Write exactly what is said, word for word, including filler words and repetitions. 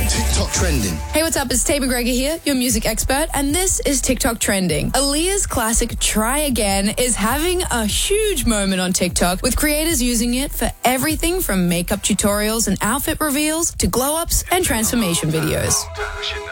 TikTok trending. Hey, what's up? It's Tay McGregor here, your music expert, and this is TikTok trending. Aaliyah's classic Try Again is having a huge moment on TikTok, with creators using it for everything from makeup tutorials and outfit reveals to glow-ups and transformation videos.